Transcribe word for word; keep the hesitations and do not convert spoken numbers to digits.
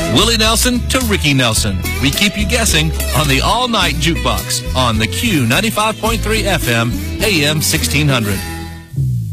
Willie Nelson to Ricky Nelson. We keep you guessing on the All Night Jukebox on the Q ninety-five point three F M, A M sixteen hundred.